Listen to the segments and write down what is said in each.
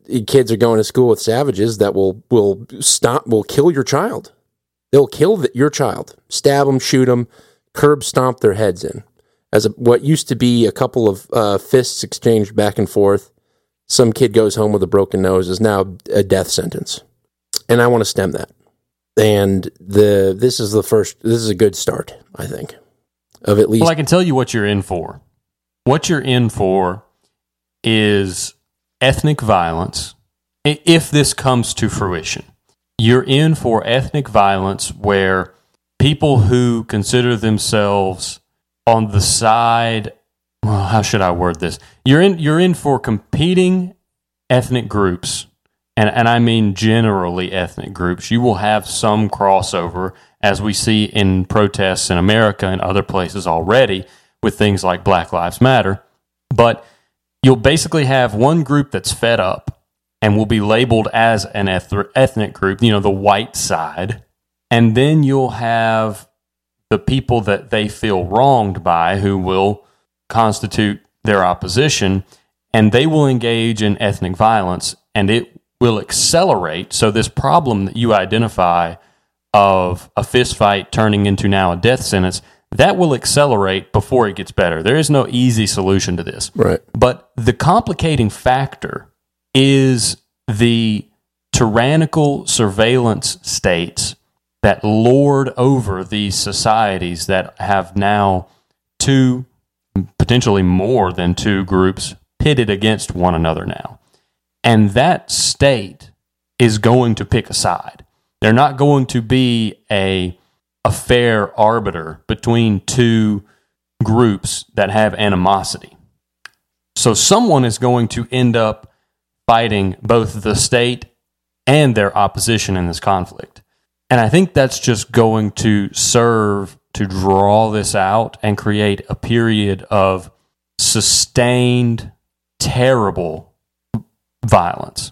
kids are going to school with savages that will kill your child. They'll kill your child, stab them, shoot them, curb stomp their heads in. What used to be a couple of fists exchanged back and forth, some kid goes home with a broken nose, is now a death sentence. And I want to stem that. And this is a good start, I think, of at least. Well, I can tell you what you're in for. What you're in for is ethnic violence, if this comes to fruition. You're in for ethnic violence where people who consider themselves on the side, well, how should I word this? You're in for competing ethnic groups, and I mean generally ethnic groups. You will have some crossover, as we see in protests in America and other places already, with things like Black Lives Matter. But you'll basically have one group that's fed up and will be labeled as an ethnic group, the white side. And then you'll have the people that they feel wronged by who will constitute their opposition, and they will engage in ethnic violence, and it will accelerate. So this problem that you identify of a fist fight turning into now a death sentence, that will accelerate before it gets better. There is no easy solution to this. Right. But the complicating factor is the tyrannical surveillance states that lord over these societies that have now two, potentially more than two groups pitted against one another now. And that state is going to pick a side. They're not going to be a fair arbiter between two groups that have animosity. So someone is going to end up fighting both the state and their opposition in this conflict. And I think that's just going to serve to draw this out and create a period of sustained, terrible violence.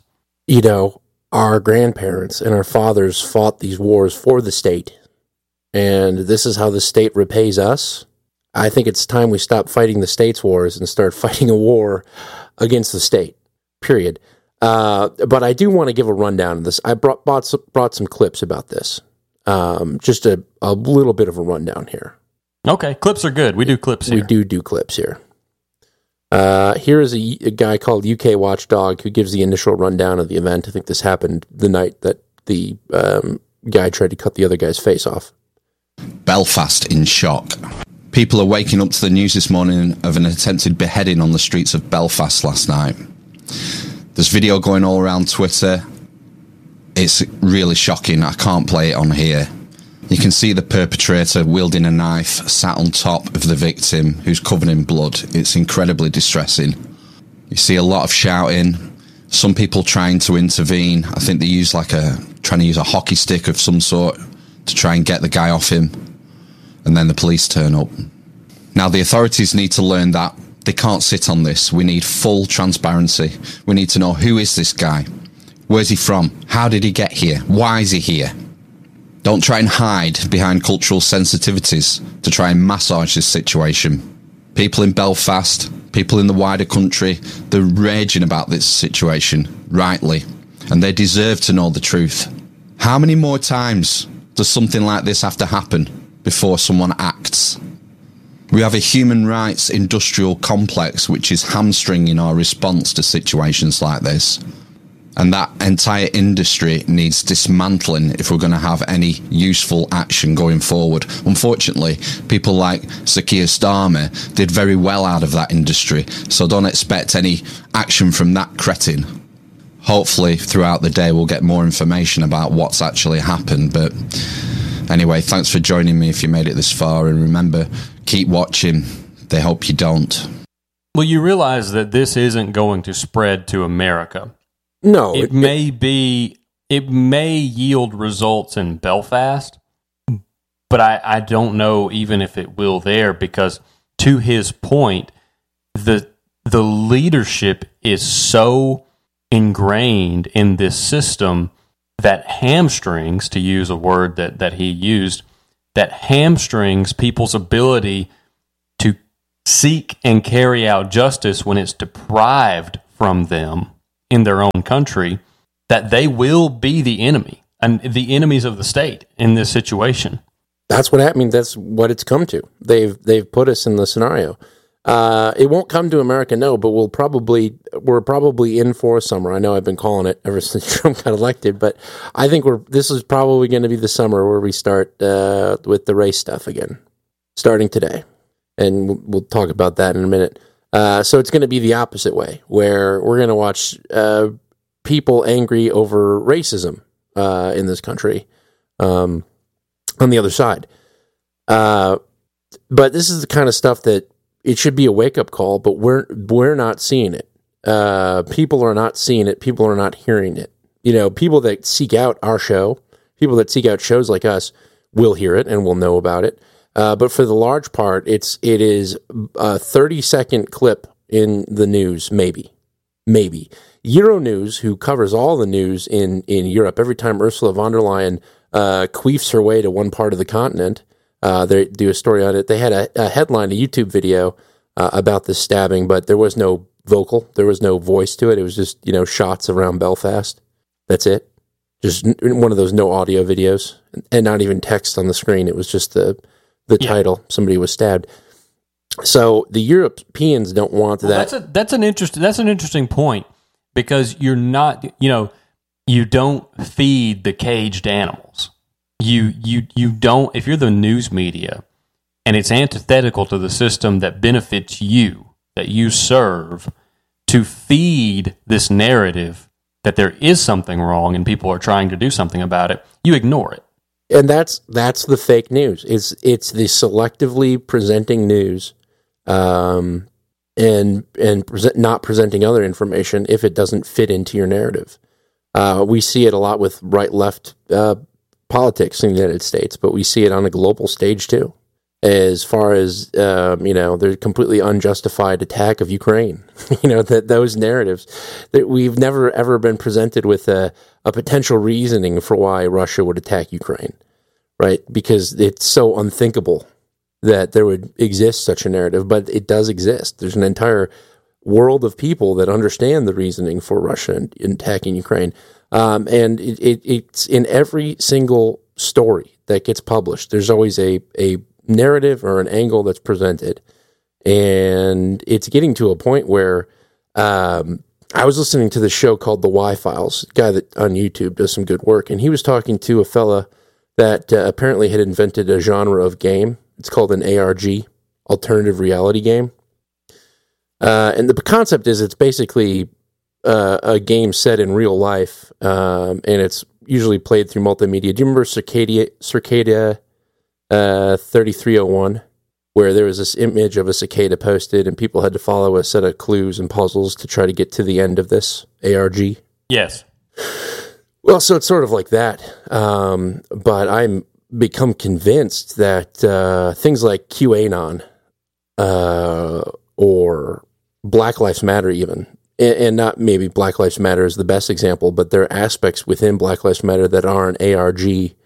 Our grandparents and our fathers fought these wars for the state, and this is how the state repays us. I think it's time we stop fighting the state's wars and start fighting a war against the state, period. But I do want to give a rundown of this. I brought some clips about this. Just a little bit of a rundown here. Okay, clips are good. We do clips here. We do clips here. Here is a guy called UK Watchdog who gives the initial rundown of the event. I think this happened the night that the guy tried to cut the other guy's face off. Belfast in shock. People are waking up to the news this morning of an attempted beheading on the streets of Belfast last night. There's video going all around Twitter. It's really shocking. I can't play it on here. You can see the perpetrator wielding a knife, sat on top of the victim, who's covered in blood. It's incredibly distressing. You see a lot of shouting, some people trying to intervene. I think they trying to use a hockey stick of some sort to try and get the guy off him. And then the police turn up. Now, the authorities need to learn that they can't sit on this. We need full transparency. We need to know, who is this guy? Where's he from? How did he get here? Why is he here? Don't try and hide behind cultural sensitivities to try and massage this situation. People in Belfast, people in the wider country, they're raging about this situation, rightly, and they deserve to know the truth. How many more times does something like this have to happen before someone acts? We have a human rights industrial complex which is hamstringing our response to situations like this. And that entire industry needs dismantling if we're going to have any useful action going forward. Unfortunately, people like Sir Keir Starmer did very well out of that industry, so don't expect any action from that cretin. Hopefully, throughout the day, we'll get more information about what's actually happened. But anyway, thanks for joining me if you made it this far, and remember, keep watching. They hope you don't. Well, you realize that this isn't going to spread to America. No, it may yield results in Belfast, but I don't know even if it will there, because to his point, the leadership is so ingrained in this system that hamstrings, to use a word that he used, that hamstrings people's ability to seek and carry out justice when it's deprived from them in their own country, that they will be the enemy and the enemies of the state in this situation. That's what happened. That's what it's come to. They've put us in the scenario. It won't come to America, no, but we're probably in for a summer. I know I've been calling it ever since Trump got elected, but I think this is probably going to be the summer where we start with the race stuff again, starting today, and we'll talk about that in a minute. So it's going to be the opposite way, where we're going to watch people angry over racism in this country on the other side. But this is the kind of stuff that it should be a wake-up call, but we're not seeing it. People are not seeing it. People are not hearing it. People that seek out our show, people that seek out shows like us, will hear it and will know about it. But for the large part, it is a 30-second clip in the news, maybe. Euronews, who covers all the news in Europe, every time Ursula von der Leyen queefs her way to one part of the continent, they do a story on it. They had a headline, a YouTube video about this stabbing, but there was no vocal. There was no voice to it. It was just, shots around Belfast. That's it. Just one of those no audio videos and not even text on the screen. It was just the title. Somebody was stabbed. So the Europeans don't want that. That's an interesting point, because you're not, you don't feed the caged animals. You don't, if you're the news media and it's antithetical to the system that benefits you, that you serve, to feed this narrative that there is something wrong and people are trying to do something about it, you ignore it. And that's the fake news. It's the selectively presenting news, and not presenting other information if it doesn't fit into your narrative. We see it a lot with right-left politics in the United States, but we see it on a global stage too. As far as their completely unjustified attack of Ukraine, that those narratives, that we've never ever been presented with a potential reasoning for why Russia would attack Ukraine, right? Because it's so unthinkable that there would exist such a narrative, but it does exist. There's an entire world of people that understand the reasoning for Russia attacking Ukraine. And it's in every single story that gets published. There's always a narrative or an angle that's presented. And it's getting to a point where I was listening to the show called The Y-Files, a guy that on YouTube does some good work. And he was talking to a fella that apparently had invented a genre of game. It's called an ARG, alternative reality game. And the concept is it's basically a game set in real life, and it's usually played through multimedia. Do you remember Circadia 3301, where there was this image of a cicada posted, and people had to follow a set of clues and puzzles to try to get to the end of this ARG? Yes. Well, so it's sort of like that, but I'm become convinced that things like QAnon or Black Lives Matter even, and not maybe Black Lives Matter is the best example, but there are aspects within Black Lives Matter that are an ARG,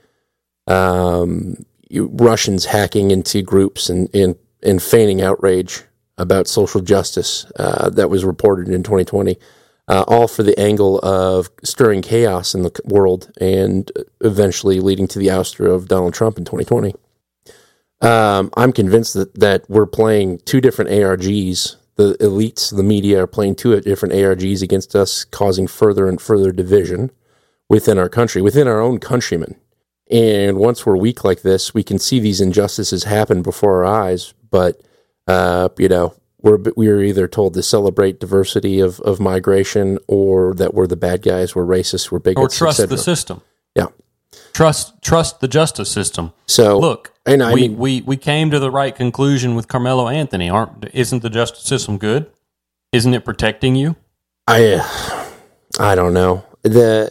Russians hacking into groups and feigning outrage about social justice that was reported in 2020, all for the angle of stirring chaos in the world and eventually leading to the ouster of Donald Trump in 2020. I'm convinced that we're playing two different ARGs. The elites, the media, are playing two different ARGs against us, causing further and further division within our country, within our own countrymen. And once we're weak like this, we can see these injustices happen before our eyes, but, we're either told to celebrate diversity of migration, or that we're the bad guys, we're racist, we're bigots, or trust the system. Yeah. Trust the justice system. So look, we came to the right conclusion with Carmelo Anthony. Isn't the justice system good? Isn't it protecting you? I don't know. I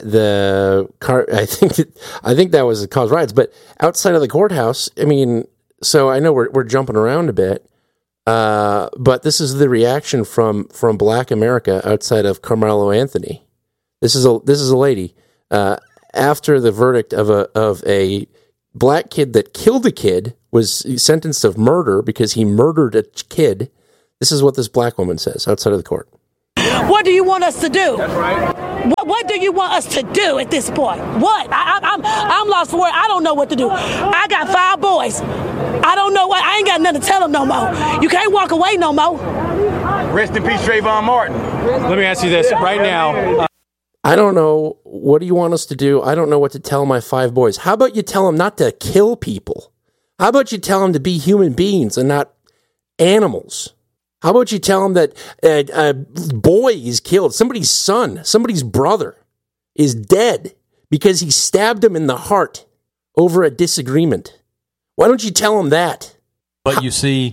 think that was the cause of riots, but outside of the courthouse, so I know we're jumping around a bit, but this is the reaction from Black America outside of Carmelo Anthony. This is a lady. After the verdict of a black kid that killed a kid, was sentenced of murder because he murdered a kid. This is what this black woman says outside of the court. What do you want us to do? That's right. What do you want us to do at this point? What? I'm lost for words. I don't know what to do. I got 5 boys. I don't know what. I ain't got nothing to tell them no more. You can't walk away no more. Rest in peace, Trayvon Martin. Let me ask you this right now. I don't know. What do you want us to do? I don't know what to tell my 5 boys. How about you tell them not to kill people? How about you tell them to be human beings and not animals? How about you tell them that a boy is killed, somebody's son, somebody's brother is dead because he stabbed him in the heart over a disagreement? Why don't you tell them that? But you see,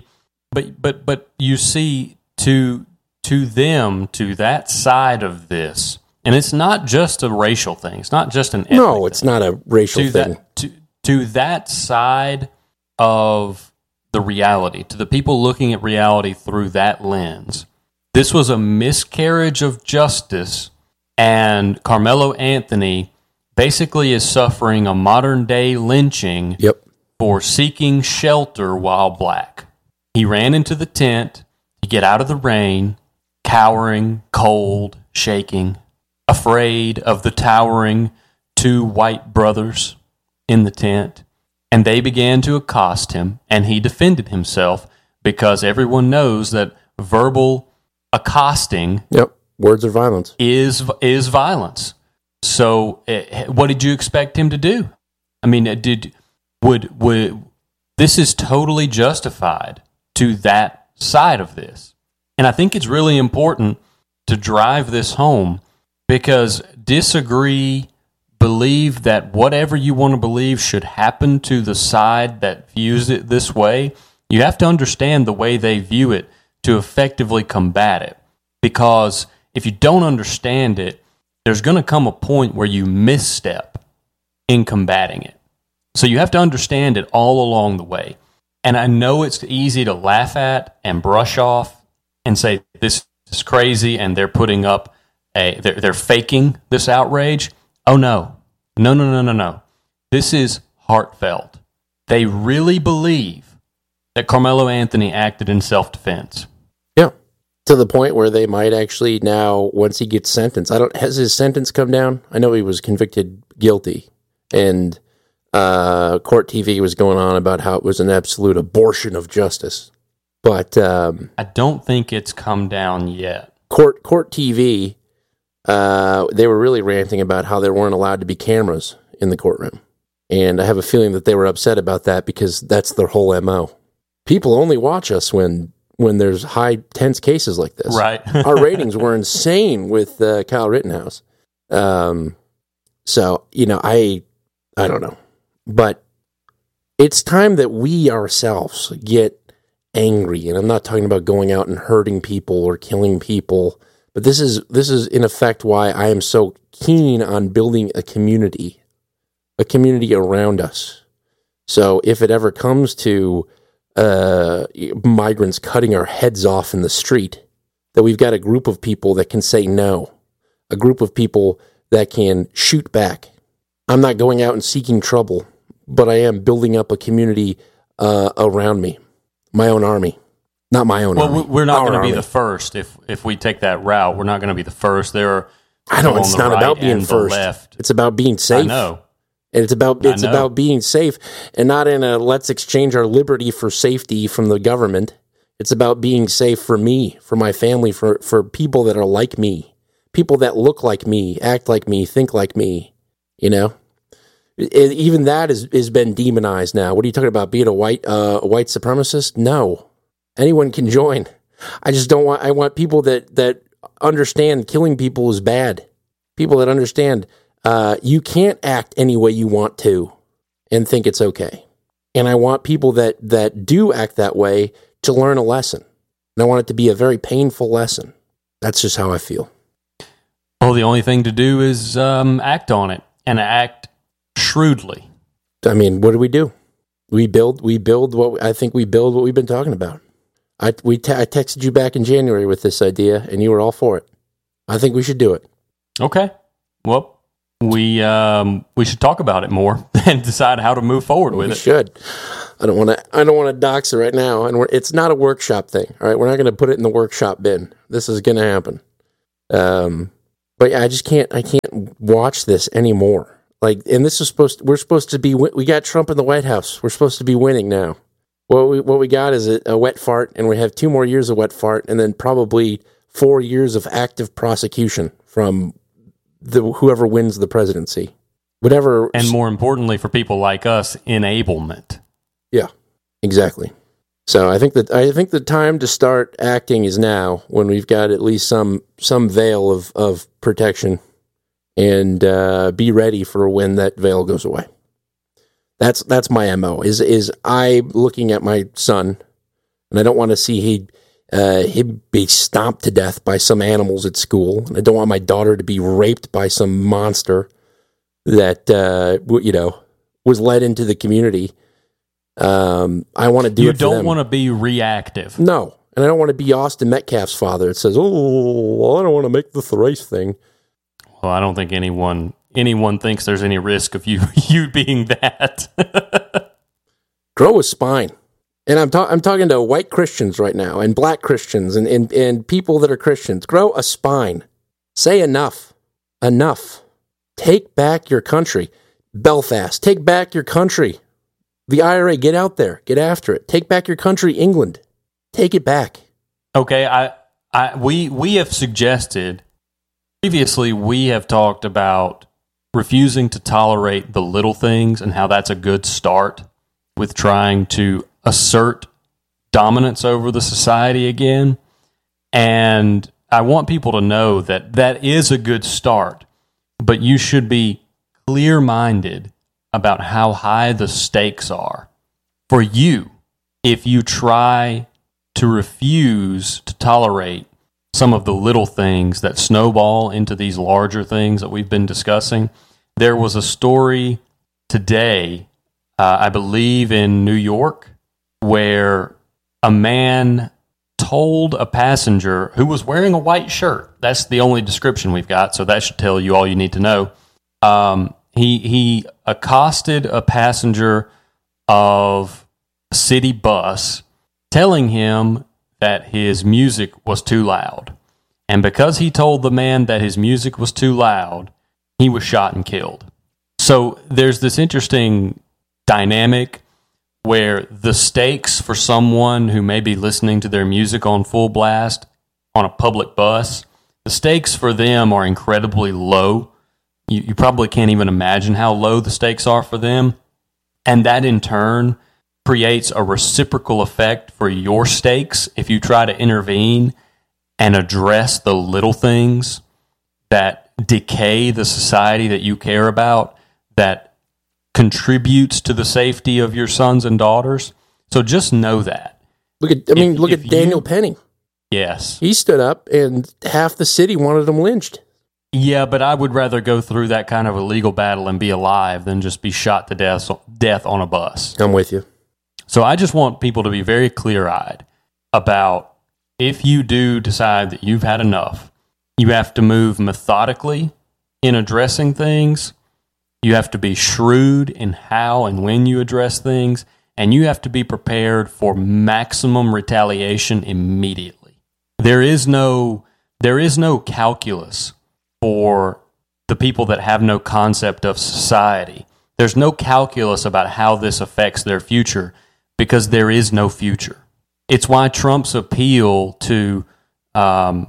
but you see to them, to that side of this, and it's not just a racial thing. It's not just an ethnic No, it's thing. not a racial thing. To that side of the reality, to the people looking at reality through that lens, this was a miscarriage of justice, and Carmelo Anthony basically is suffering a modern-day lynching for seeking shelter while black. He ran into the tent to get out of the rain, cowering, cold, shaking, afraid of the towering 2 white brothers in the tent. And they began to accost him, and he defended himself because everyone knows that verbal accosting words are violence. Is violence. So what did you expect him to do? I mean, would this is totally justified to that side of this. And I think it's really important to drive this home because disagree, believe that whatever you want to believe should happen to the side that views it this way. You have to understand the way they view it to effectively combat it. Because if you don't understand it, there's going to come a point where you misstep in combating it. So you have to understand it all along the way. And I know it's easy to laugh at and brush off and say, this is crazy, and they're putting up they're faking this outrage. Oh, no. No. This is heartfelt. They really believe that Carmelo Anthony acted in self-defense. Yeah. To the point where they might actually now, once he gets sentenced, has his sentence come down? I know he was convicted guilty, and Court TV was going on about how it was an absolute abortion of justice. But I don't think it's come down yet. Court TV, they were really ranting about how there weren't allowed to be cameras in the courtroom. And I have a feeling that they were upset about that because that's their whole MO. People only watch us when there's high, tense cases like this. Right. Our ratings were insane with Kyle Rittenhouse. So, I don't know. But it's time that we ourselves get angry. And I'm not talking about going out and hurting people or killing people. But this is in effect why I am so keen on building a community around us. So if it ever comes to migrants cutting our heads off in the street, that we've got a group of people that can say no, a group of people that can shoot back. I'm not going out and seeking trouble, but I am building up a community around me, my own army. Not my own army. Well, we're not going to be the first if we take that route. We're not going to be the first. There are it's not about being first. Left. It's about being safe. I know. And it's about being safe, and not in a let's exchange our liberty for safety from the government. It's about being safe for me, for my family, for people that are like me, people that look like me, act like me, think like me. Even that has been demonized now. What are you talking about? Being a white supremacist? No, anyone can join. I just don't want. I want people that understand killing people is bad. People that understand. You can't act any way you want to and think it's okay. And I want people that do act that way to learn a lesson. And I want it to be a very painful lesson. That's just how I feel. Well, the only thing to do is act on it and act shrewdly. I mean, what do? We build what I think we build what we've been talking about. I texted you back in January with this idea, and you were all for it. I think we should do it. Okay. Well, we should talk about it more and decide how to move forward with it. We should. I don't want to dox it right now, and it's not a workshop thing. All right, we're not going to put it in the workshop bin. This is going to happen. But yeah, I can't watch this anymore. Like, and this is we're supposed to be, we got Trump in the White House. We're supposed to be winning now. What we got is a wet fart, and we have 2 more years of wet fart, and then probably 4 years of active prosecution from whoever wins the presidency. Whatever. And more importantly, for people like us, enablement. Yeah, exactly. So I think the time to start acting is now, when we've got at least some veil of protection, and be ready for when that veil goes away. That's my MO. Is I looking at my son, and I don't want to see he'd be stomped to death by some animals at school. And I don't want my daughter to be raped by some monster that was led into the community. I want to do it for them. You don't want to be reactive. No. And I don't want to be Austin Metcalf's father. It says, I don't want to make the thrice thing. Well, I don't think anyone thinks there's any risk of you being that. Grow a spine. And I'm talking to white Christians right now, and black Christians, and people that are Christians. Grow a spine. Say enough. Enough. Take back your country. Belfast, take back your country. The IRA, get out there. Get after it. Take back your country, England. Take it back. Okay, we have suggested, previously we have talked about refusing to tolerate the little things and how that's a good start with trying to assert dominance over the society again. And I want people to know that that is a good start, but you should be clear-minded about how high the stakes are for you if you try to refuse to tolerate some of the little things that snowball into these larger things that we've been discussing. There was a story today, I believe in New York, where a man told a passenger who was wearing a white shirt. That's the only description we've got, so that should tell you all you need to know. He accosted a passenger of a city bus, telling him that his music was too loud. And because he told the man that his music was too loud, he was shot and killed. So there's this interesting dynamic where the stakes for someone who may be listening to their music on full blast on a public bus, the stakes for them are incredibly low. You probably can't even imagine how low the stakes are for them. And that in turn creates a reciprocal effect for your stakes if you try to intervene and address the little things that decay the society that you care about, that contributes to the safety of your sons and daughters. So just know that. Look at Daniel Penny. Yes. He stood up and half the city wanted him lynched. Yeah, but I would rather go through that kind of a legal battle and be alive than just be shot to death on a bus. I'm with you. So I just want people to be very clear-eyed about if you do decide that you've had enough, you have to move methodically in addressing things. You have to be shrewd in how and when you address things, and you have to be prepared for maximum retaliation immediately. There is no calculus for the people that have no concept of society. There's no calculus about how this affects their future because there is no future. It's why Trump's appeal of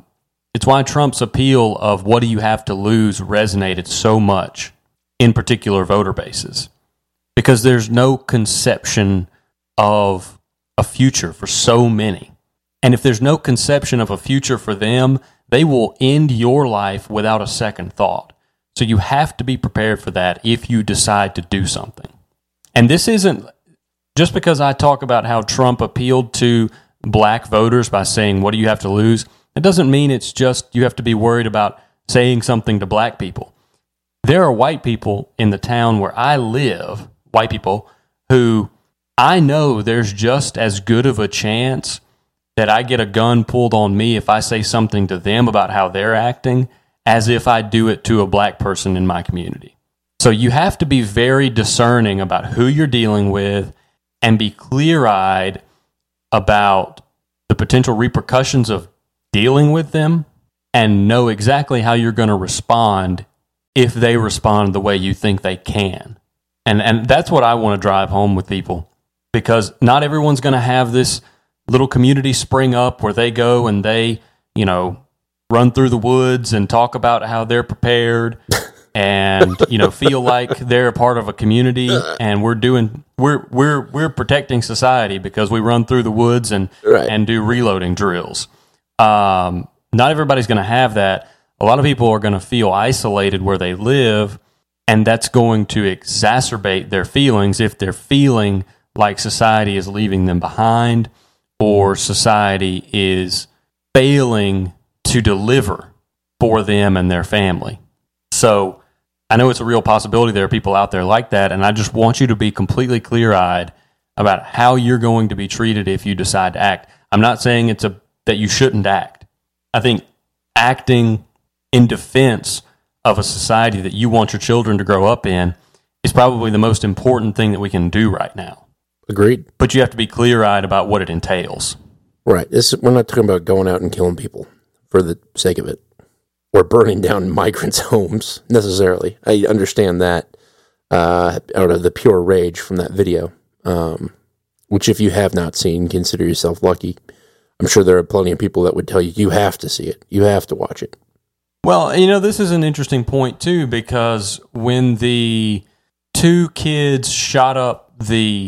what do you have to lose resonated so much in particular voter bases, because there's no conception of a future for so many. And if there's no conception of a future for them, they will end your life without a second thought. So you have to be prepared for that if you decide to do something. And this isn't just because I talk about how Trump appealed to black voters by saying, what do you have to lose? It doesn't mean it's just you have to be worried about saying something to black people. There are white people in the town where I live, white people, who I know there's just as good of a chance that I get a gun pulled on me if I say something to them about how they're acting as if I do it to a black person in my community. So you have to be very discerning about who you're dealing with and be clear-eyed about the potential repercussions of dealing with them and know exactly how you're going to respond if they respond the way you think they can. And that's what I want to drive home with people, because not everyone's going to have this little community spring up where they go and they, run through the woods and talk about how they're prepared and, feel like they're a part of a community, and we're protecting society because we run through the woods and do reloading drills. Not everybody's going to have that. A lot of people are going to feel isolated where they live, and that's going to exacerbate their feelings if they're feeling like society is leaving them behind or society is failing to deliver for them and their family. So I know it's a real possibility there are people out there like that, and I just want you to be completely clear-eyed about how you're going to be treated if you decide to act. I'm not saying that you shouldn't act. I think acting in defense of a society that you want your children to grow up in is probably the most important thing that we can do right now. Agreed. But you have to be clear-eyed about what it entails. Right. We're not talking about going out and killing people for the sake of it, or burning down migrants' homes necessarily. I understand that out of the pure rage from that video, which if you have not seen, consider yourself lucky. I'm sure there are plenty of people that would tell you, you have to see it. You have to watch it. Well, this is an interesting point, too, because when the two kids shot up the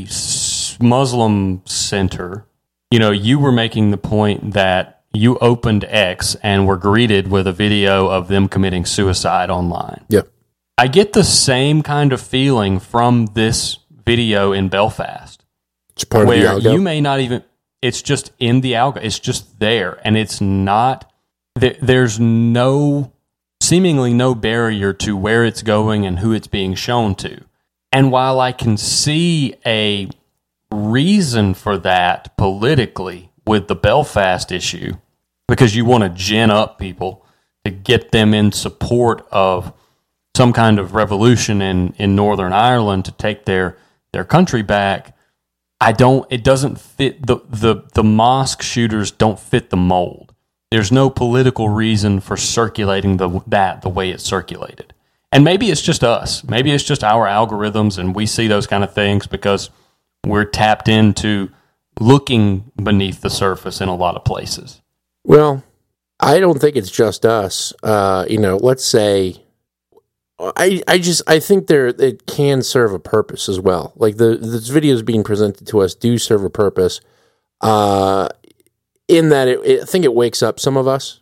Muslim center, you were making the point that you opened X and were greeted with a video of them committing suicide online. Yeah. I get the same kind of feeling from this video in Belfast. It's part where of the algo. You may not even, it's just in the algo. It's just there. And it's not, there's seemingly no barrier to where it's going and who it's being shown to. And while I can see a reason for that politically with the Belfast issue, because you want to gin up people to get them in support of some kind of revolution in Northern Ireland to take their country back, it doesn't fit, the mosque shooters don't fit the mold. There's no political reason for circulating the way it's circulated. And maybe it's just us. Maybe it's just our algorithms, and we see those kind of things because we're tapped into looking beneath the surface in a lot of places. Well, I don't think it's just us. Let's say, I think it can serve a purpose as well. Like this videos being presented to us do serve a purpose. In that I think it wakes up some of us,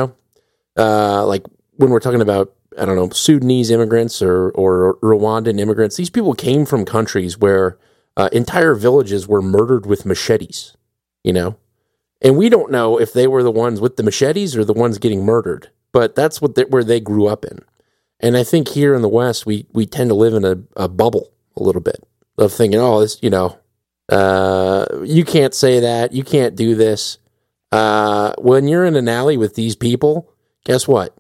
like when we're talking about, I don't know, Sudanese immigrants or Rwandan immigrants. These people came from countries where entire villages were murdered with machetes, and we don't know if they were the ones with the machetes or the ones getting murdered, but that's where they grew up in. And I think here in the West, we tend to live in a bubble a little bit of thinking, this, you can't say that, you can't do this. When you're in an alley with these people, guess what?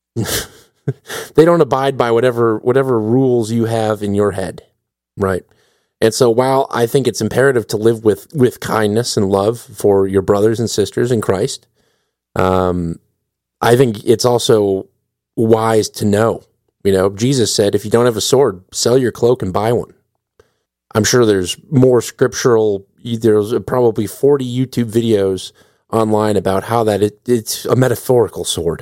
They don't abide by whatever rules you have in your head, right? And so while I think it's imperative to live with kindness and love for your brothers and sisters in Christ, I think it's also wise to know. Jesus said, if you don't have a sword, sell your cloak and buy one. I'm sure there's more scriptural, there's probably 40 YouTube videos online about how that it's a metaphorical sword.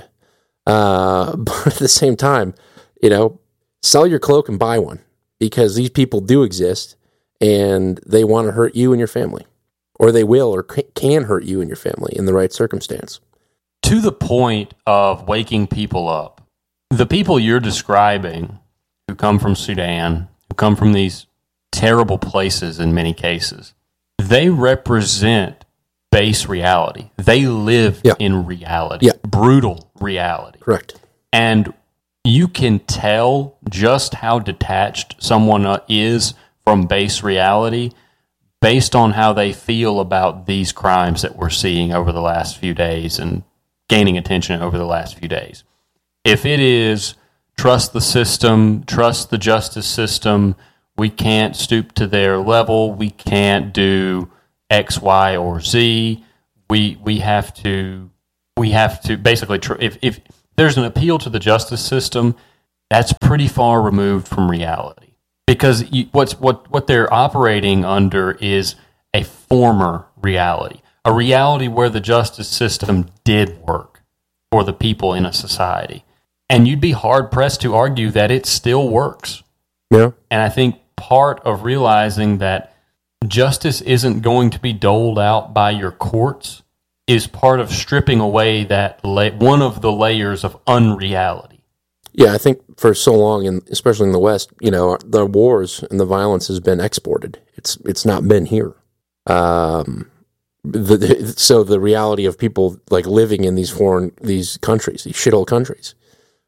But at the same time, sell your cloak and buy one, because these people do exist and they want to hurt you and your family, or they will or can hurt you and your family in the right circumstance. To the point of waking people up, the people you're describing who come from Sudan, who come from these terrible places in many cases, they represent base reality. They live in reality, brutal reality. Correct. And you can tell just how detached someone is from base reality based on how they feel about these crimes that we're seeing over the last few days and gaining attention over the last few days. If it is trust the system, trust the justice system, we can't stoop to their level, we can't do X, Y, or Z, we have to we have to basically, if there's an appeal to the justice system, that's pretty far removed from reality. Because what they're operating under is a former reality, a reality where the justice system did work for the people in a society. And you'd be hard-pressed to argue that it still works. Yeah. And I think part of realizing that justice isn't going to be doled out by your courts is part of stripping away that one of the layers of unreality. Yeah, I think for so long, and especially in the West, the wars and the violence has been exported. It's not been here. So the reality of people like living in these countries, these shithole countries,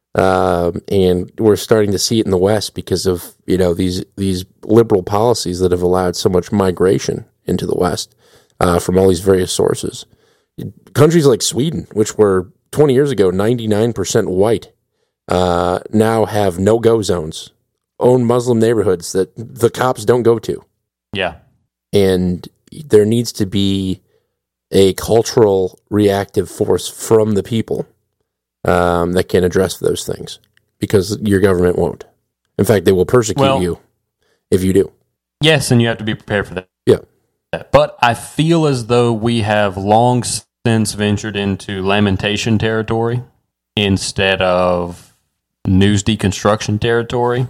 and we're starting to see it in the West because of these liberal policies that have allowed so much migration into the West from all these various sources. Countries like Sweden, which were 20 years ago 99% white, now have no-go zones, own Muslim neighborhoods that the cops don't go to. Yeah. And there needs to be a cultural reactive force from the people that can address those things, because your government won't. In fact, they will persecute you if you do. Yes, and you have to be prepared for that. Yeah. But I feel as though we have long since ventured into lamentation territory instead of news deconstruction territory.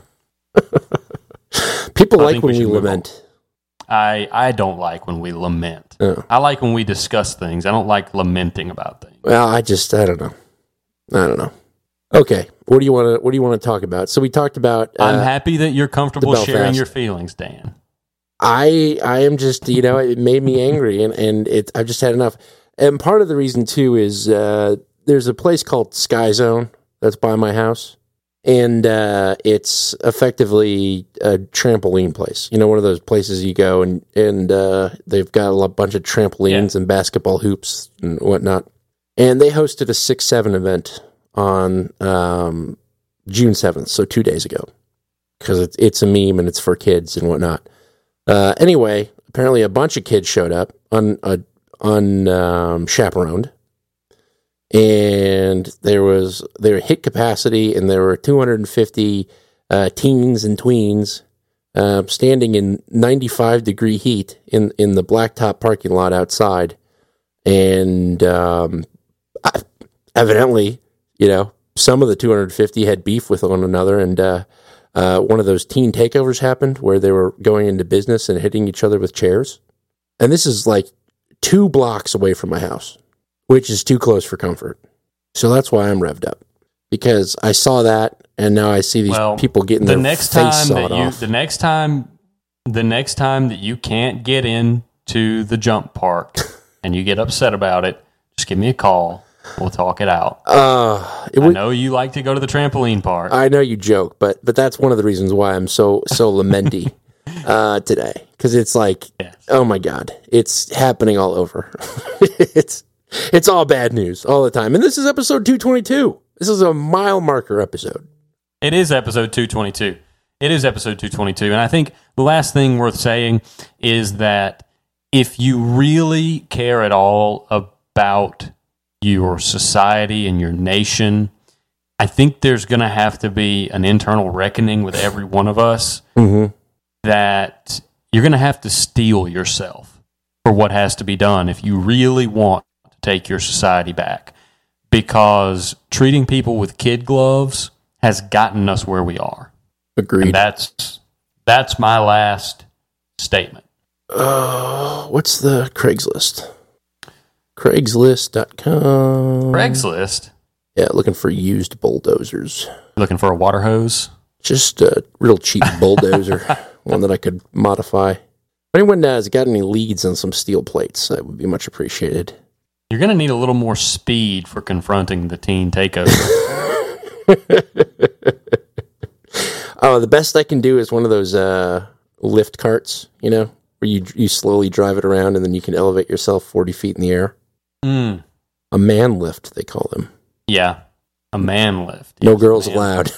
People like when we lament. I don't like when we lament. Oh. I like when we discuss things. I don't like lamenting about things. Well, I don't know. Okay, what do you want to talk about? So we talked about. I'm happy that you're comfortable sharing your feelings, Dan. I am just, it made me angry, and I've just had enough. And part of the reason too is there's a place called Sky Zone that's by my house, and it's effectively a trampoline place. One of those places you go and they've got a bunch of trampolines and basketball hoops and whatnot. And they hosted a 6-7 event on June 7th, so 2 days ago, because it's a meme and it's for kids and whatnot. Anyway, apparently a bunch of kids showed up unchaperoned, and they were hit capacity, and there were 250 teens and tweens standing in 95-degree heat in the blacktop parking lot outside, and evidently, some of the 250 had beef with one another, and one of those teen takeovers happened where they were going into business and hitting each other with chairs. And this is like 2 blocks away from my house, which is too close for comfort. So that's why I'm revved up, because I saw that, and now I see these people getting their face sawed off. The next time that you can't get into the jump park and you get upset about it, just give me a call. We'll talk it out. I know you like to go to the trampoline park. I know you joke, but that's one of the reasons why I'm so lamenty today, because it's like, oh my God, it's happening all over. It's all bad news all the time. And this is episode 222. This is a mile marker episode. It is episode 222. And I think the last thing worth saying is that if you really care at all about your society and your nation, I think there's going to have to be an internal reckoning with every one of us that you're going to have to steel yourself for what has to be done if you really want to take your society back. Because treating people with kid gloves has gotten us where we are. Agreed. And that's my last statement. What's the Craigslist? Craigslist.com. Craigslist? Yeah, looking for used bulldozers. Looking for a water hose? Just a real cheap bulldozer, one that I could modify. If anyone has got any leads on some steel plates, that would be much appreciated. You're going to need a little more speed for confronting the teen takeover. Oh, the best I can do is one of those lift carts, where you slowly drive it around and then you can elevate yourself 40 feet in the air. A man lift, they call them. Yeah, a man lift. No girls allowed.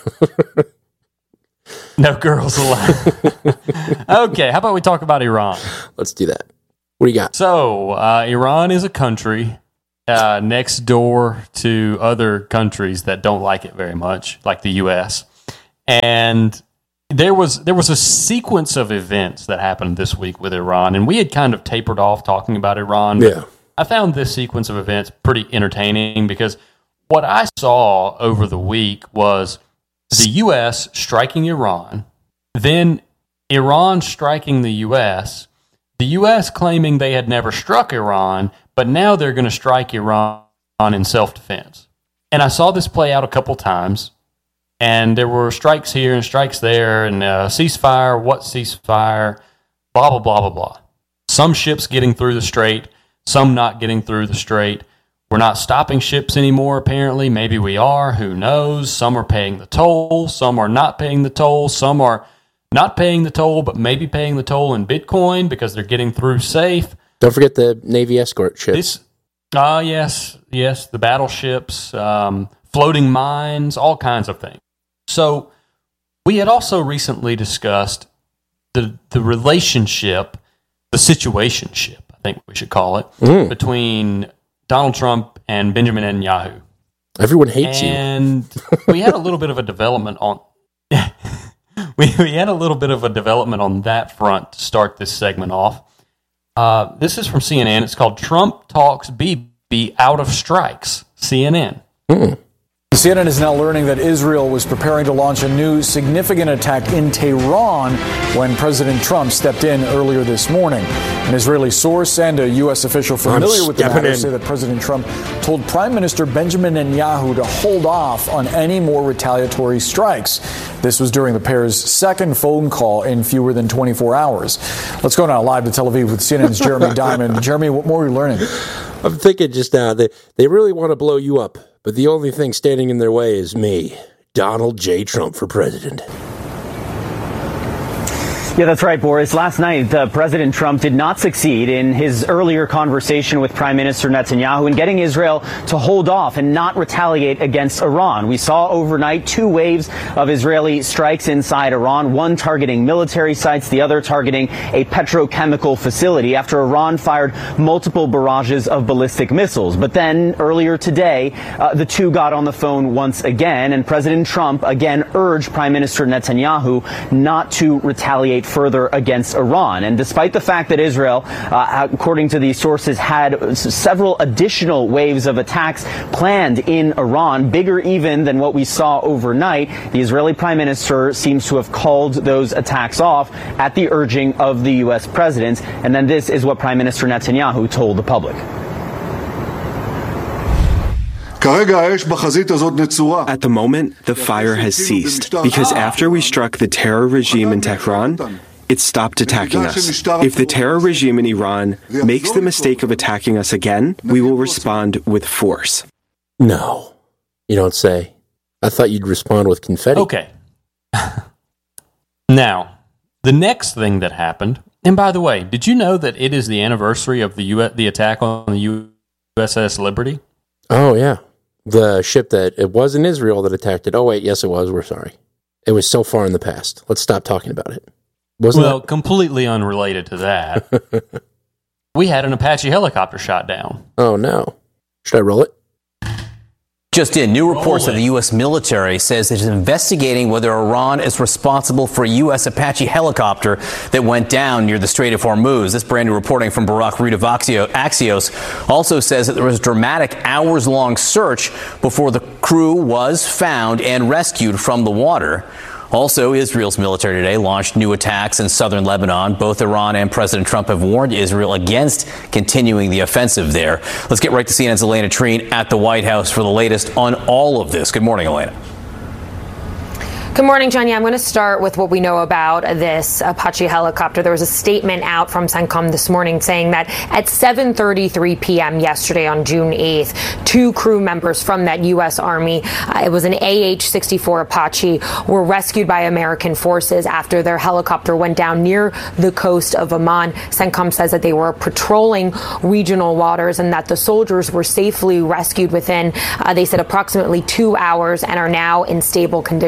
No girls allowed. Okay, how about we talk about Iran? Let's do that. What do you got? So, Iran is a country next door to other countries that don't like it very much, like the U.S. And there was a sequence of events that happened this week with Iran, and we had kind of tapered off talking about Iran. But I found this sequence of events pretty entertaining because what I saw over the week was the U.S. striking Iran, then Iran striking the U.S., the U.S. claiming they had never struck Iran, but now they're going to strike Iran in self-defense. And I saw this play out a couple times, and there were strikes here and strikes there, and ceasefire, what ceasefire, blah, blah, blah, blah, blah. Some ships getting through the strait, some not getting through the strait. We're not stopping ships anymore, apparently. Maybe we are. Who knows? Some are paying the toll. Some are not paying the toll. Some are not paying the toll, but maybe paying the toll in Bitcoin because they're getting through safe. Don't forget the Navy escort ships. Yes, the battleships, floating mines, all kinds of things. So we had also recently discussed the relationship, the situationship, I think we should call it, between Donald Trump and Benjamin Netanyahu. Everyone hates you. And we had a little bit of a development on we had a little bit of a development on that front to start this segment off. This is from CNN. It's called Trump Talks Bibi Out of Strikes. CNN. CNN is now learning that Israel was preparing to launch a new significant attack in Tehran when President Trump stepped in earlier this morning. An Israeli source and a U.S. official familiar with the matter say that President Trump told Prime Minister Benjamin Netanyahu to hold off on any more retaliatory strikes. This was during the pair's second phone call in fewer than 24 hours. Let's go now live to Tel Aviv with CNN's Jeremy Diamond. Jeremy, what more are we learning? I'm thinking just now, they really want to blow you up. But the only thing standing in their way is me, Donald J. Trump, for president. Yeah, that's right, Boris. Last night, President Trump did not succeed in his earlier conversation with Prime Minister Netanyahu in getting Israel to hold off and not retaliate against Iran. We saw overnight 2 waves of Israeli strikes inside Iran, one targeting military sites, the other targeting a petrochemical facility after Iran fired multiple barrages of ballistic missiles. But then earlier today, the two got on the phone once again, and President Trump again urged Prime Minister Netanyahu not to retaliate further against Iran. And despite the fact that Israel, according to these sources, had several additional waves of attacks planned in Iran, bigger even than what we saw overnight, the Israeli Prime Minister seems to have called those attacks off at the urging of the U.S. president. And then this is what Prime Minister Netanyahu told the public. At the moment, the fire has ceased, because after we struck the terror regime in Tehran, it stopped attacking us. If the terror regime in Iran makes the mistake of attacking us again, we will respond with force. No, you don't say. I thought you'd respond with confetti. Okay. Now, the next thing that happened, and by the way, did you know that it is the anniversary of the attack on the USS Liberty? Oh, yeah. The ship that it was in Israel that attacked it. Oh, wait, yes, it was. We're sorry. It was so far in the past. Let's stop talking about it. Completely unrelated to that. We had an Apache helicopter shot down. Oh, no. Should I roll it? Just in, new reports that the U.S. military says it is investigating whether Iran is responsible for a U.S. Apache helicopter that went down near the Strait of Hormuz. This brand new reporting from Barak Reed of Axios also says that there was a dramatic hours-long search before the crew was found and rescued from the water. Also, Israel's military today launched new attacks in southern Lebanon. Both Iran and President Trump have warned Israel against continuing the offensive there. Let's get right to CNN's Elena Treen at the White House for the latest on all of this. Good morning, Elena. Good morning, John. Yeah, I'm going to start with what we know about this Apache helicopter. There was a statement out from CENTCOM this morning saying that at 7:33 p.m. yesterday on June 8th, 2 crew members from that U.S. Army, it was an AH-64 Apache, were rescued by American forces after their helicopter went down near the coast of Oman. CENTCOM says that they were patrolling regional waters and that the soldiers were safely rescued within, they said, approximately 2 hours and are now in stable condition.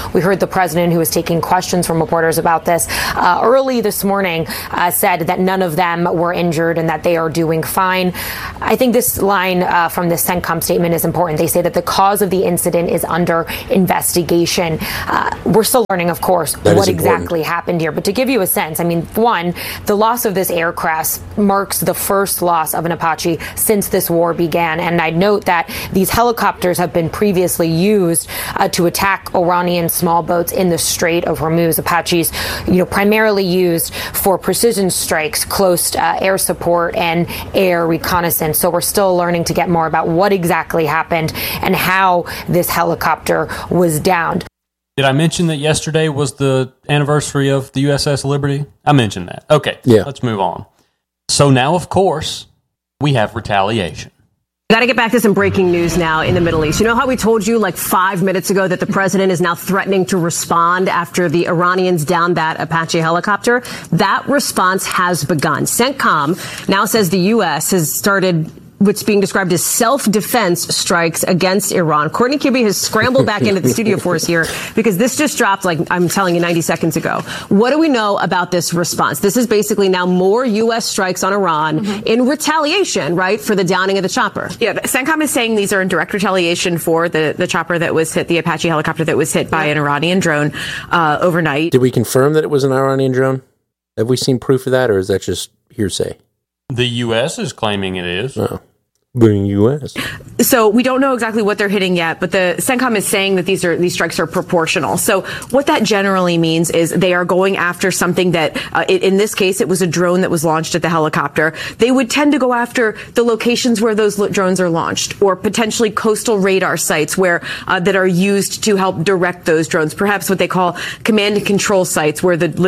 We heard the president, who was taking questions from reporters about this early this morning, said that none of them were injured and that they are doing fine. I think this line from the CENTCOM statement is important. They say that the cause of the incident is under investigation. We're still learning, of course, what exactly happened here. But to give you a sense, I mean, one, the loss of this aircraft marks the first loss of an Apache since this war began. And I'd note that these helicopters have been previously used to attack Iranian small boats in the Strait of Hormuz. Apaches, primarily used for precision strikes, close air support and air reconnaissance. So we're still learning to get more about what exactly happened and how this helicopter was downed. Did I mention that yesterday was the anniversary of the USS Liberty? I mentioned that. Okay, Let's move on. So now, of course, we have retaliation. Got to get back to some breaking news now in the Middle East. You know how we told you like 5 minutes ago that the president is now threatening to respond after the Iranians downed that Apache helicopter? That response has begun. CENTCOM now says the U.S. has started what's being described as self-defense strikes against Iran. Courtney Kibbe has scrambled back into the studio for us here because this just dropped, like I'm telling you, 90 seconds ago. What do we know about this response? This is basically now more U.S. strikes on Iran in retaliation, right, for the downing of the chopper. Yeah, CENTCOM is saying these are in direct retaliation for the chopper that was hit, the Apache helicopter that was hit by an Iranian drone overnight. Did we confirm that it was an Iranian drone? Have we seen proof of that, or is that just hearsay? The U.S. is claiming it is. Oh. Being U.S. So we don't know exactly what they're hitting yet, but the CENTCOM is saying that these strikes are proportional. So what that generally means is they are going after something that, in this case, it was a drone that was launched at the helicopter. They would tend to go after the locations where those drones are launched, or potentially coastal radar sites where that are used to help direct those drones. Perhaps what they call command and control sites, where the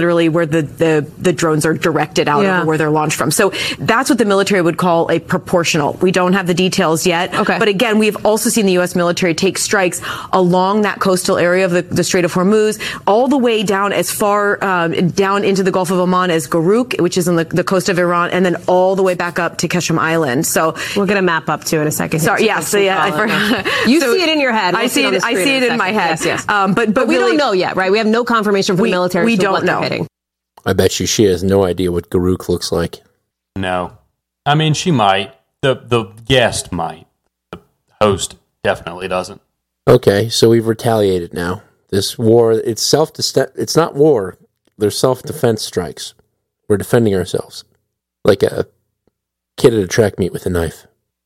drones are directed out of, or where they're launched from. So that's what the military would call a proportional. We don't have the details yet. Okay. But again, we've also seen the U.S. military take strikes along that coastal area of the Strait of Hormuz, all the way down as far down into the Gulf of Oman as Garuk, which is on the coast of Iran, and then all the way back up to Qashm Island. So we're going to map up to in a second. Sorry, yes. So I forgot. You see it in your head. I see it in my head. Yes. But we don't know yet, right? We have no confirmation from the military. We don't know. Hitting. I bet she has no idea what Garuk looks like. No. I mean, she might. The guest might. The host definitely doesn't. Okay, so we've retaliated now. This war, it's not war. They're self-defense strikes. We're defending ourselves. Like a kid at a track meet with a knife.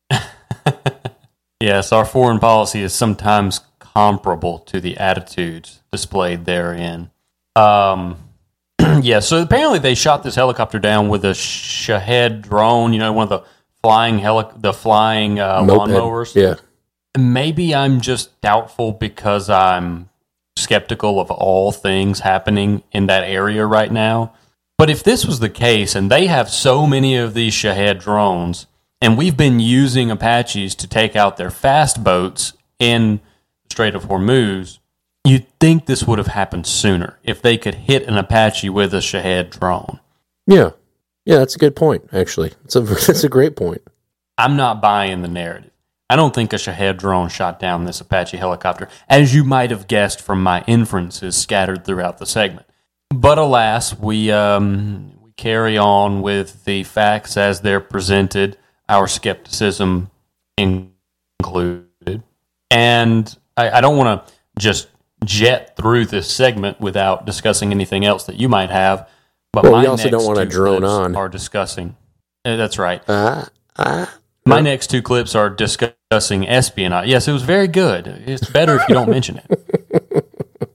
Yes, our foreign policy is sometimes comparable to the attitudes displayed therein. Yeah, so apparently they shot this helicopter down with a Shahed drone, one of the flying lawnmowers. Yeah. Maybe I'm just doubtful because I'm skeptical of all things happening in that area right now. But if this was the case, and they have so many of these Shahed drones, and we've been using Apaches to take out their fast boats in the Strait of Hormuz, you'd think this would have happened sooner if they could hit an Apache with a Shahed drone. Yeah. Yeah, that's a good point, actually. That's a great point. I'm not buying the narrative. I don't think a Shahed drone shot down this Apache helicopter, as you might have guessed from my inferences scattered throughout the segment. But alas, we carry on with the facts as they're presented, our skepticism included. And I don't want to just jet through this segment without discussing anything else that you might have. But we also don't want to drone on. Are discussing. That's right. My next two clips are discussing espionage. Yes, it was very good. It's better if you don't mention it.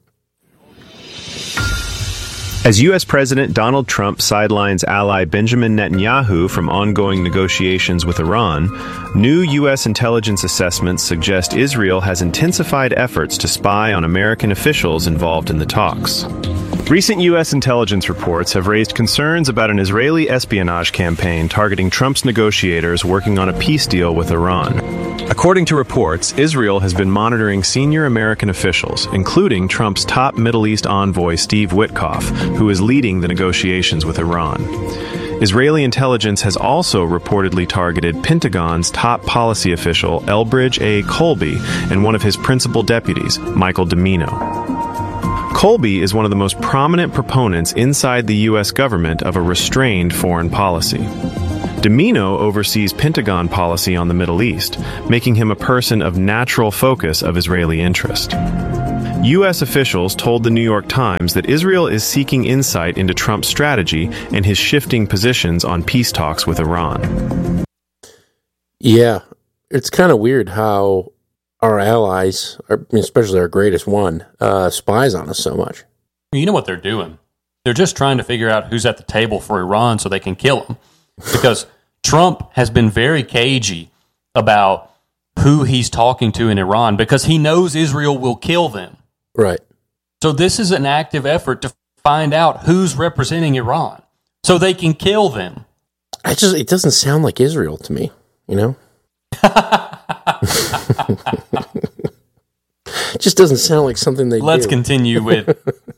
As U.S. President Donald Trump sidelines ally Benjamin Netanyahu from ongoing negotiations with Iran, new U.S. intelligence assessments suggest Israel has intensified efforts to spy on American officials involved in the talks. Recent U.S. intelligence reports have raised concerns about an Israeli espionage campaign targeting Trump's negotiators working on a peace deal with Iran. According to reports, Israel has been monitoring senior American officials, including Trump's top Middle East envoy Steve Witkoff, who is leading the negotiations with Iran. Israeli intelligence has also reportedly targeted Pentagon's top policy official Elbridge A. Colby and one of his principal deputies, Michael Domino. Colby is one of the most prominent proponents inside the U.S. government of a restrained foreign policy. Domino oversees Pentagon policy on the Middle East, making him a person of natural focus of Israeli interest. U.S. officials told the New York Times that Israel is seeking insight into Trump's strategy and his shifting positions on peace talks with Iran. Yeah, it's kind of weird how our allies, especially our greatest one, spies on us so much. You know what they're doing? They're just trying to figure out who's at the table for Iran so they can kill him. Because Trump has been very cagey about who he's talking to in Iran because he knows Israel will kill them. Right. So this is an active effort to find out who's representing Iran so they can kill them. It doesn't sound like Israel to me, you know? It just doesn't sound like something they do. Let's continue with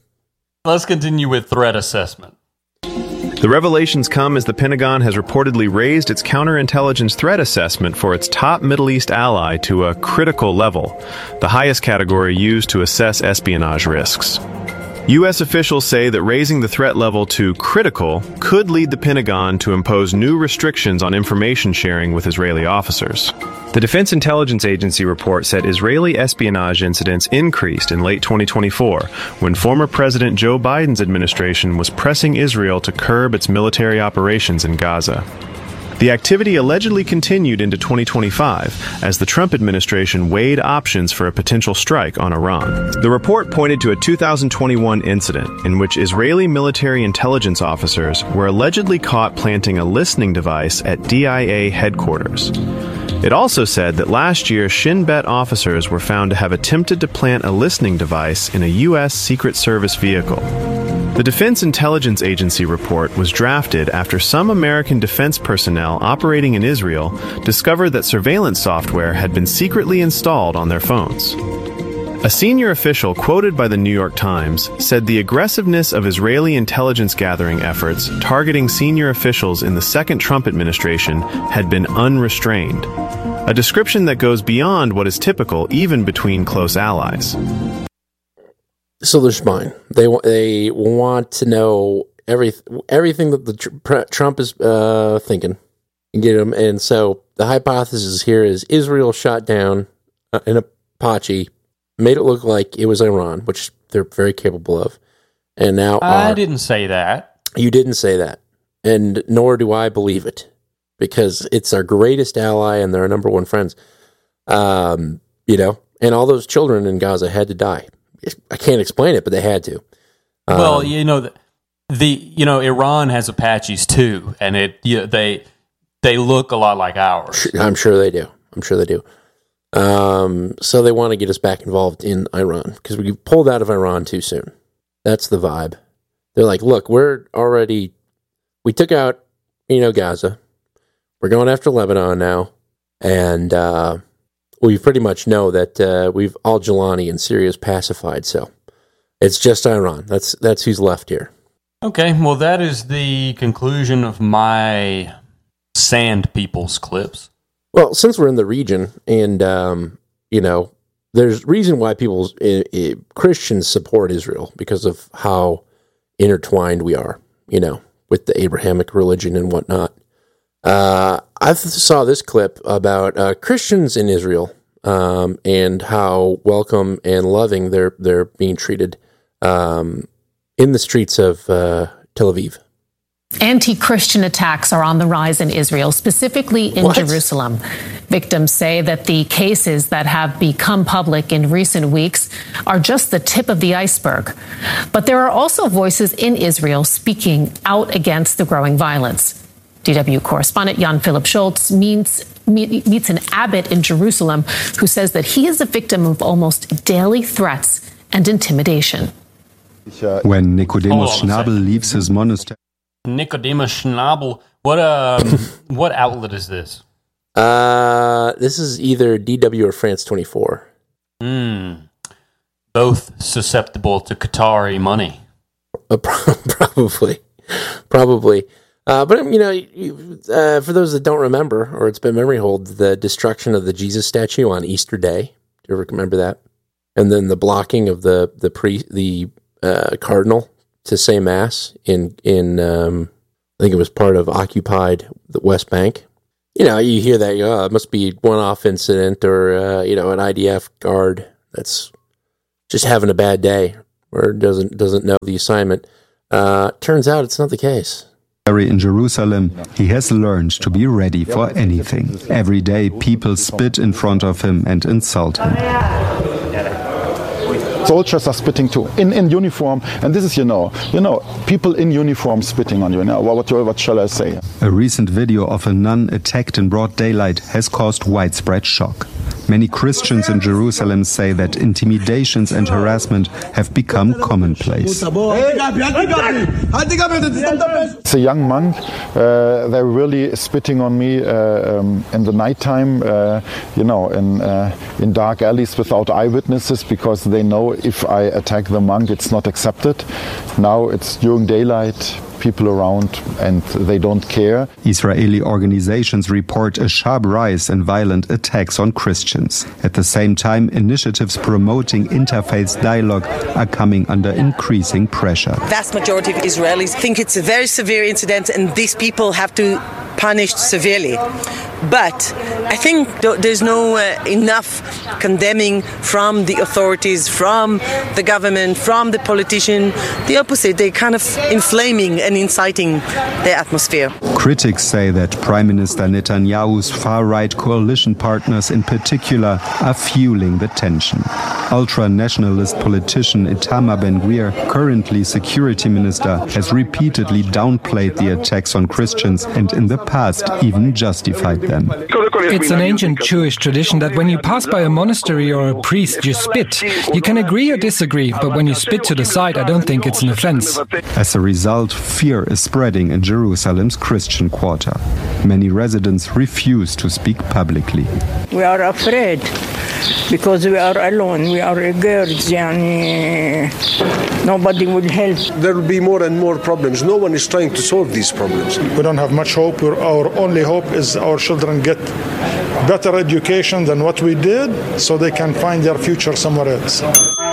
threat assessment. The revelations come as the Pentagon has reportedly raised its counterintelligence threat assessment for its top Middle East ally to a critical level, the highest category used to assess espionage risks. U.S. officials say that raising the threat level to critical could lead the Pentagon to impose new restrictions on information sharing with Israeli officers. The Defense Intelligence Agency report said Israeli espionage incidents increased in late 2024 when former President Joe Biden's administration was pressing Israel to curb its military operations in Gaza. The activity allegedly continued into 2025 as the Trump administration weighed options for a potential strike on Iran. The report pointed to a 2021 incident in which Israeli military intelligence officers were allegedly caught planting a listening device at DIA headquarters. It also said that last year Shin Bet officers were found to have attempted to plant a listening device in a U.S. Secret Service vehicle. The Defense Intelligence Agency report was drafted after some American defense personnel operating in Israel discovered that surveillance software had been secretly installed on their phones. A senior official quoted by the New York Times said the aggressiveness of Israeli intelligence gathering efforts targeting senior officials in the second Trump administration had been unrestrained, a description that goes beyond what is typical even between close allies. So they're spying. They want to know everything that the Trump is thinking and get them. And so the hypothesis here is Israel shot down an Apache, made it look like it was Iran, which they're very capable of. And now I didn't say that. You didn't say that, and nor do I believe it, because it's our greatest ally and they're our number one friends. And all those children in Gaza had to die. I can't explain it, but they had to. Well, Iran has Apaches too, and they look a lot like ours. I'm sure they do. So they want to get us back involved in Iran because we pulled out of Iran too soon. That's the vibe. They're like, look, we took out, Gaza. We're going after Lebanon now, and we pretty much know that we've al-Jilani in Syria is pacified, so it's just Iran. That's who's left here. Okay, well, that is the conclusion of my Sand Peoples clips. Well, since we're in the region, and there's reason why Christians support Israel because of how intertwined we are, with the Abrahamic religion and whatnot. I saw this clip about Christians in Israel and how welcome and loving they're being treated in the streets of Tel Aviv. Anti-Christian attacks are on the rise in Israel, specifically in Jerusalem. Victims say that the cases that have become public in recent weeks are just the tip of the iceberg. But there are also voices in Israel speaking out against the growing violence. DW correspondent Jan-Philipp Schultz meets an abbot in Jerusalem who says that he is a victim of almost daily threats and intimidation. When Nicodemus Schnabel leaves his monastery... Nicodemus Schnabel, what outlet is this? This is either DW or France 24. Both susceptible to Qatari money. Probably. But, for those that don't remember, or it's been memory hold, the destruction of the Jesus statue on Easter Day. Do you ever remember that? And then the blocking of the cardinal to say mass in I think it was part of occupied the West Bank. You know, you hear that, it must be one-off incident or, an IDF guard that's just having a bad day or doesn't know the assignment. Turns out it's not the case. In Jerusalem, he has learned to be ready for anything. Every day, people spit in front of him and insult him. Soldiers are spitting too, in uniform, and this is, people in uniform spitting on you. Now, what shall I say? A recent video of a nun attacked in broad daylight has caused widespread shock. Many Christians in Jerusalem say that intimidations and harassment have become commonplace. It's a young monk. They're really spitting on me in the nighttime, in dark alleys without eyewitnesses, because they know if I attack the monk, it's not accepted. Now it's during daylight. People around and they don't care. Israeli organizations report a sharp rise in violent attacks on Christians. At the same time, initiatives promoting interfaith dialogue are coming under increasing pressure. Vast majority of Israelis think it's a very severe incident and these people have to punished severely. But I think there's no enough condemning from the authorities, from the government, from the politician. The opposite, they're kind of inflaming and inciting the atmosphere. Critics say that Prime Minister Netanyahu's far-right coalition partners in particular are fueling the tension. Ultra-nationalist politician Itamar Ben-Gvir, currently security minister, has repeatedly downplayed the attacks on Christians and in the past even justified them. It's an ancient Jewish tradition that when you pass by a monastery or a priest, you spit. You can agree or disagree, but when you spit to the side, I don't think it's an offense. As a result, fear is spreading in Jerusalem's Christian quarter. Many residents refuse to speak publicly. We are afraid because we are alone. We are girls. Nobody will help. There will be more and more problems. No one is trying to solve these problems. We don't have much hope. Our only hope is our children get better education than what we did so they can find their future somewhere else.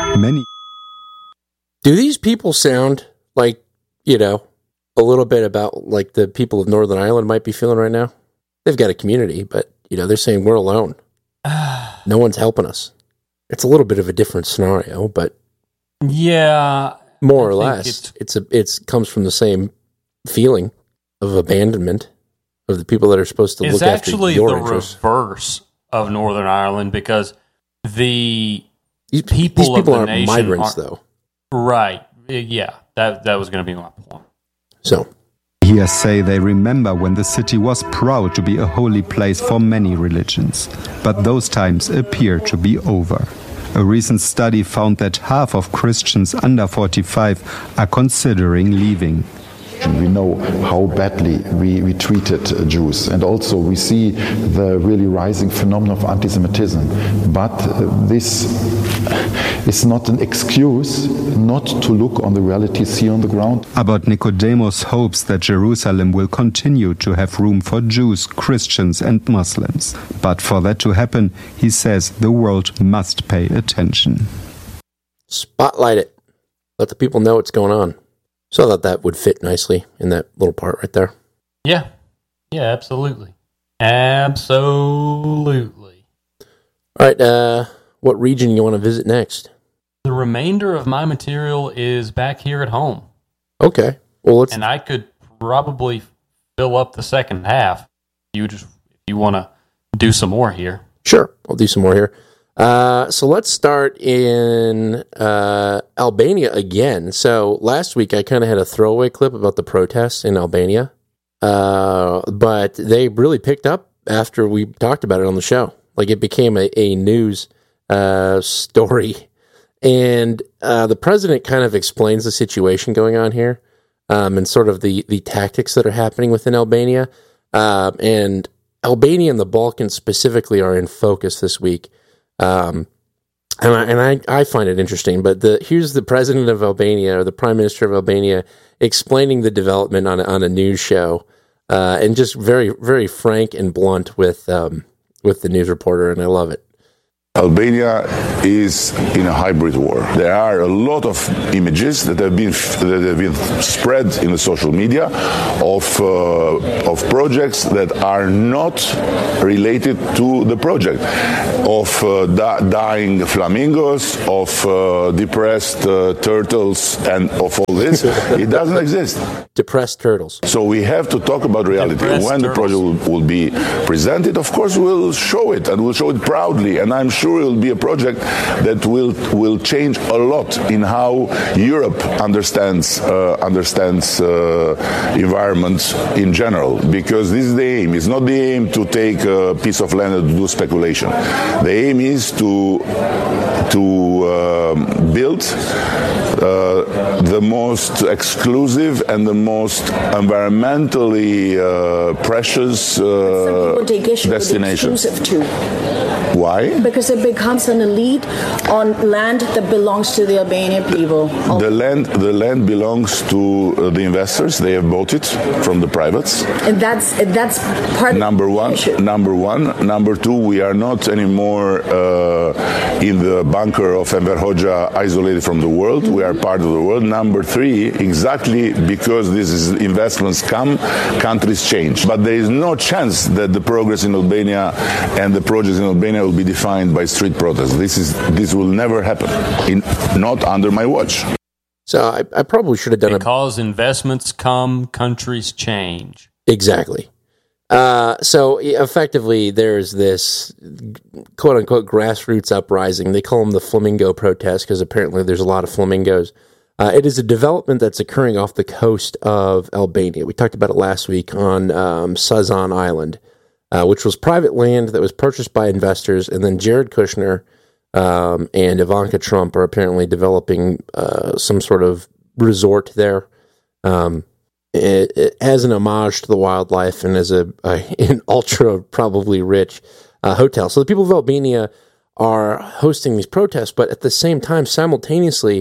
Do these people sound like, a little bit about like the people of Northern Ireland might be feeling right now? They've got a community, but, they're saying we're alone. No one's helping us. It's a little bit of a different scenario, but yeah, more or less, it comes from the same feeling of abandonment of the people that are supposed to look after your interests. It's actually the reverse of Northern Ireland because these people aren't migrants, though. Right? Yeah, that was going to be my point. So. Here say they remember when the city was proud to be a holy place for many religions. But those times appear to be over. A recent study found that half of Christians under 45 are considering leaving. We know how badly we treated Jews, and also we see the really rising phenomenon of anti-Semitism. But this is not an excuse not to look on the realities here on the ground. Abbot Nicodemus hopes that Jerusalem will continue to have room for Jews, Christians and Muslims. But for that to happen, he says the world must pay attention. Spotlight it. Let the people know what's going on. So I thought that would fit nicely in that little part right there. Yeah. Yeah, absolutely. Absolutely. All right, what region you want to visit next? The remainder of my material is back here at home. Okay. Well, and I could probably fill up the second half. If you want to do some more here. Sure, I'll do some more here. So let's start in Albania again. So last week I kind of had a throwaway clip about the protests in Albania, but they really picked up after we talked about it on the show. Like it became a news story, and the president kind of explains the situation going on here, and sort of the tactics that are happening within Albania, and Albania and the Balkans specifically are in focus this week. And I find it interesting, but here's the president of Albania, or the prime minister of Albania, explaining the development on a news show, and just very, very frank and blunt with the news reporter, and I love it. Albania is in a hybrid war. There are a lot of images that have been spread in the social media of projects that are not related to the project, of dying flamingos, of depressed turtles, and of all this. It doesn't exist. Depressed turtles. So we have to talk about reality. When the project will be presented, of course, we'll show it, and we'll show it proudly. And I'm sure it will be a project that will change a lot in how Europe understands environment in general. Because this is the aim. It's not the aim to take a piece of land and do speculation. The aim is to build the most exclusive and the most environmentally precious destination. Why? Because it becomes an elite on land that belongs to the Albanian people. The land belongs to the investors. They have bought it from the privates. And that's part of the issue. Number one. Number two, we are not anymore in the bunker of Enver Hoxha, isolated from the world. We are part of the world. Number three, exactly because these investments come, countries change. But there is no chance that the progress in Albania and the projects in Albania will be defined by street protests. This will never happen. Not under my watch. So I probably should have done because investments come, countries change. Exactly. So effectively, there's this quote unquote grassroots uprising. They call them the flamingo protests because apparently there's a lot of flamingos. It is a development that's occurring off the coast of Albania. We talked about it last week on Sazan Island, which was private land that was purchased by investors, and then Jared Kushner and Ivanka Trump are apparently developing some sort of resort there. As an homage to the wildlife and as an ultra probably rich hotel. So the people of Albania are hosting these protests, but at the same time, simultaneously,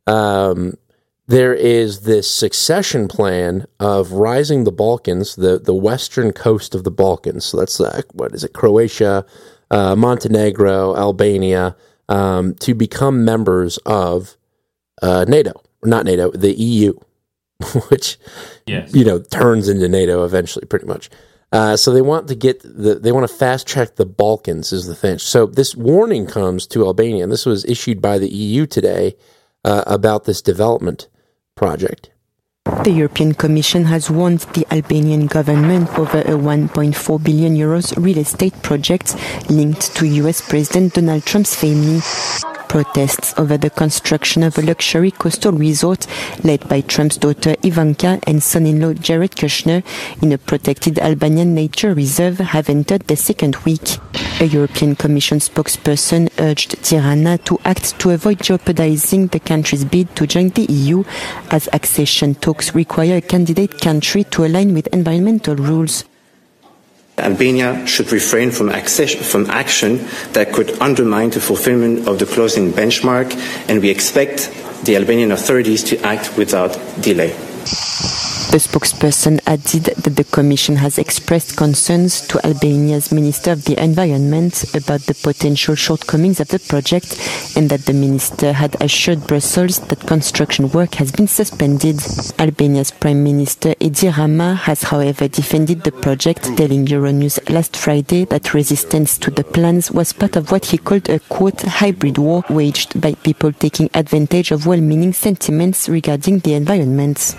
there is this succession plan of rising the Balkans, the western coast of the Balkans. So that's, Croatia, Montenegro, Albania, to become members of NATO. Not NATO, the EU. Which, turns into NATO eventually, pretty much. So they want to they want to fast track the Balkans is the thing. So this warning comes to Albania, and this was issued by the EU today about this development project. The European Commission has warned the Albanian government over a 1.4 billion euros real estate project linked to US President Donald Trump's family. Protests over the construction of a luxury coastal resort led by Trump's daughter Ivanka and son-in-law Jared Kushner in a protected Albanian nature reserve have entered their second week. A European Commission spokesperson urged Tirana to act to avoid jeopardizing the country's bid to join the EU, as accession talks require a candidate country to align with environmental rules. Albania should refrain from action that could undermine the fulfillment of the closing benchmark, and we expect the Albanian authorities to act without delay. The spokesperson added that the Commission has expressed concerns to Albania's Minister of the Environment about the potential shortcomings of the project, and that the minister had assured Brussels that construction work has been suspended. Albania's Prime Minister Edi Rama has, however, defended the project, telling Euronews last Friday that resistance to the plans was part of what he called a, quote, hybrid war waged by people taking advantage of well-meaning sentiments regarding the environment.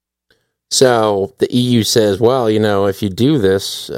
So the EU says, well, if you do this,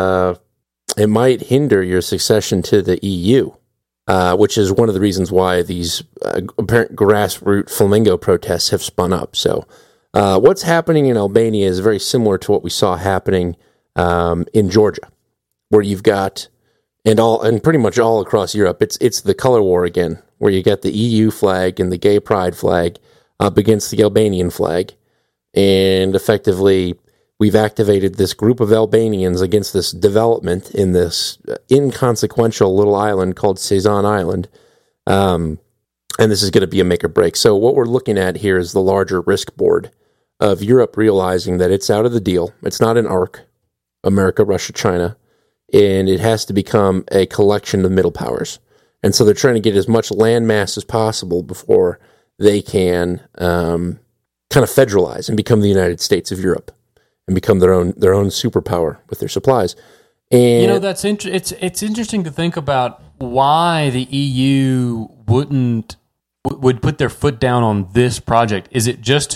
it might hinder your succession to the EU, which is one of the reasons why these apparent grassroots flamingo protests have spun up. So what's happening in Albania is very similar to what we saw happening in Georgia, where you've got, and pretty much all across Europe, it's the color war again, where you got the EU flag and the gay pride flag up against the Albanian flag. And effectively, we've activated this group of Albanians against this development in this inconsequential little island called Sazan Island. And this is going to be a make or break. So what we're looking at here is the larger risk board of Europe realizing that it's out of the deal. It's not an arc, America, Russia, China, and it has to become a collection of middle powers. And so they're trying to get as much landmass as possible before they can kind of federalize and become the United States of Europe and become their own superpower with their supplies. And that's it's interesting to think about why the EU would put their foot down on this project. Is it just